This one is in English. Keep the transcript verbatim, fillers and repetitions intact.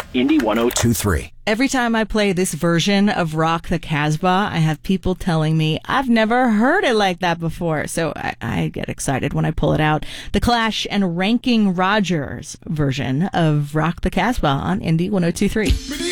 Indy one oh two point three. Every time I play this version of Rock the Casbah, I have people telling me I've never heard it like that before. So I, I get excited when I pull it out. The Clash and Ranking Rogers version of Rock the Casbah on Indy one oh two point three.